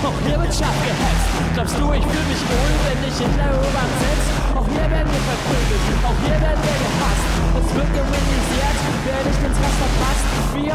Auch hier wird scharf gehetzt. Glaubst du, ich fühle mich wohl, wenn ich in der U-Bahn sitz? Auch hier werden wir verprügelt, auch hier werden wir gehasst. Es wird gewinnisiert, wer nicht ins Wasser passt. Wir